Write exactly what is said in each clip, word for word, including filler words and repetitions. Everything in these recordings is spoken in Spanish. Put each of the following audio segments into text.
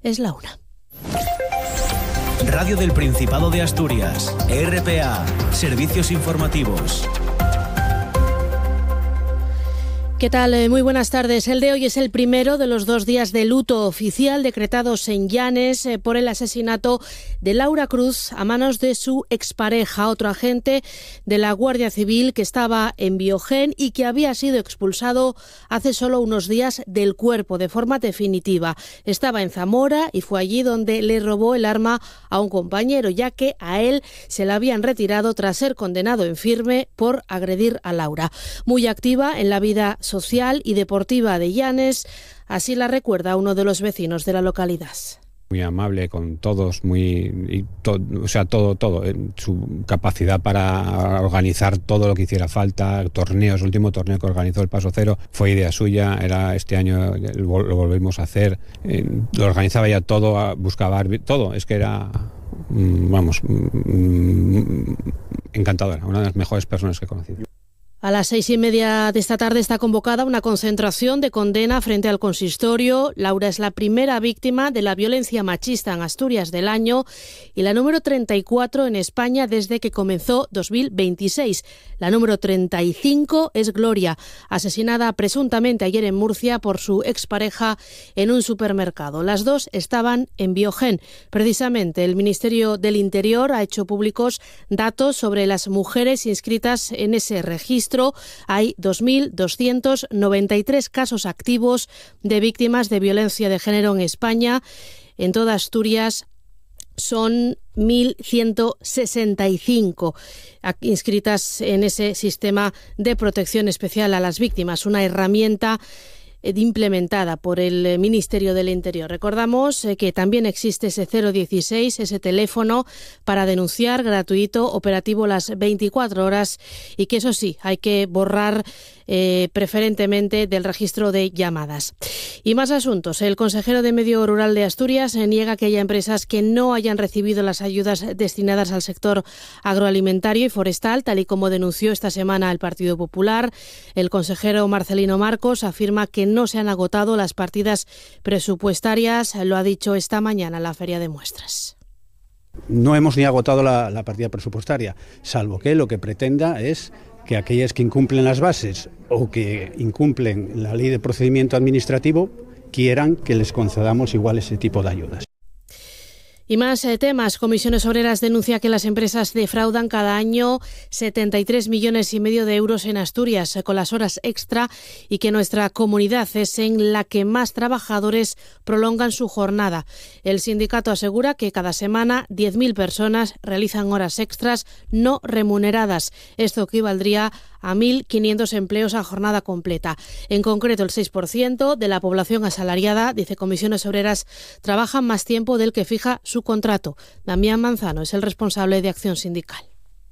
Es la una. Radio del Principado de Asturias, R P A, Servicios Informativos. ¿Qué tal? Muy buenas tardes. El de hoy es el primero de los dos días de luto oficial decretados en Llanes por el asesinato de Laura Cruz a manos de su expareja, otro agente de la Guardia Civil que estaba en Biogen y que había sido expulsado hace solo unos días del cuerpo de forma definitiva. Estaba en Zamora y fue allí donde le robó el arma a un compañero, ya que a él se la habían retirado tras ser condenado en firme por agredir a Laura. Muy activa en la vida social y deportiva de Llanes, así la recuerda uno de los vecinos de la localidad. Muy amable con todos, muy, y to, o sea, todo, todo, eh, su capacidad para organizar todo lo que hiciera falta, torneos, el último torneo que organizó el Paso Cero fue idea suya, era este año lo volvimos a hacer, eh, lo organizaba ya todo, buscaba todo, es que era, vamos, encantadora, una de las mejores personas que he conocido. A las seis y media de esta tarde está convocada una concentración de condena frente al consistorio. Laura es la primera víctima de la violencia machista en Asturias del año y la número treinta y cuatro en España desde que comenzó dos mil veintiséis. La número treinta y cinco es Gloria, asesinada presuntamente ayer en Murcia por su expareja en un supermercado. Las dos estaban en Biogen. Precisamente el Ministerio del Interior ha hecho públicos datos sobre las mujeres inscritas en ese registro. Hay dos mil doscientos noventa y tres casos activos de víctimas de violencia de género en España. En toda Asturias son mil ciento sesenta y cinco inscritas en ese sistema de protección especial a las víctimas, una herramienta implementada por el Ministerio del Interior. Recordamos que también existe ese cero dieciséis, ese teléfono para denunciar, gratuito, operativo las veinticuatro horas y que eso sí, hay que borrar eh, preferentemente del registro de llamadas. Y más asuntos. El consejero de Medio Rural de Asturias niega que haya empresas que no hayan recibido las ayudas destinadas al sector agroalimentario y forestal, tal y como denunció esta semana el Partido Popular. El consejero Marcelino Marcos afirma que no se han agotado las partidas presupuestarias, lo ha dicho esta mañana en la Feria de Muestras. No hemos ni agotado la, la partida presupuestaria, salvo que lo que pretenda es que aquellas que incumplen las bases o que incumplen la ley de procedimiento administrativo quieran que les concedamos igual ese tipo de ayudas. Y más eh, temas. Comisiones Obreras denuncia que las empresas defraudan cada año setenta y tres millones y medio de euros en Asturias eh, con las horas extra y que nuestra comunidad es en la que más trabajadores prolongan su jornada. El sindicato asegura que cada semana diez mil personas realizan horas extras no remuneradas. Esto equivaldría a mil quinientos empleos a jornada completa. En concreto, el seis por ciento de la población asalariada, dice Comisiones Obreras, trabaja más tiempo del que fija su contrato. Damián Manzano es el responsable de Acción Sindical.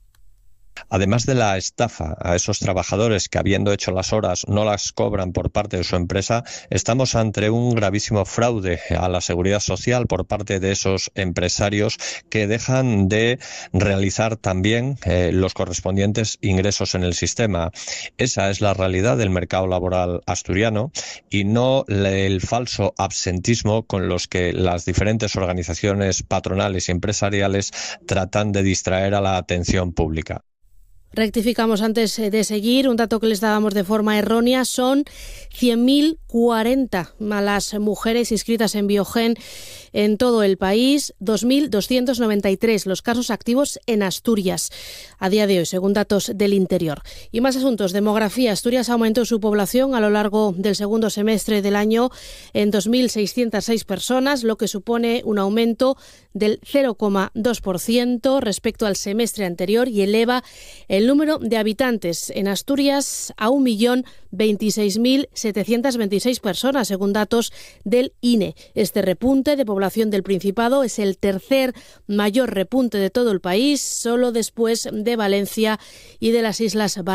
Además de la estafa a esos trabajadores que, habiendo hecho las horas, no las cobran por parte de su empresa, estamos ante un gravísimo fraude a la seguridad social por parte de esos empresarios que dejan de realizar también eh, los correspondientes ingresos en el sistema. Esa es la realidad del mercado laboral asturiano y no el falso absentismo con los que las diferentes organizaciones patronales y empresariales tratan de distraer a la atención pública. Rectificamos antes de seguir, un dato que les dábamos de forma errónea, son cien mil cuarenta las mujeres inscritas en Biogen en todo el país, dos mil doscientos noventa y tres los casos activos en Asturias a día de hoy, según datos del Interior. Y más asuntos, demografía. Asturias aumentó su población a lo largo del segundo semestre del año en dos mil seiscientas seis personas, lo que supone un aumento del cero coma dos por ciento respecto al semestre anterior y eleva el número de habitantes en Asturias a un millón veintiséis mil setecientas veintiséis personas, según datos del I N E. Este repunte de población del Principado es el tercer mayor repunte de todo el país, solo después de Valencia y de las Islas Baleares.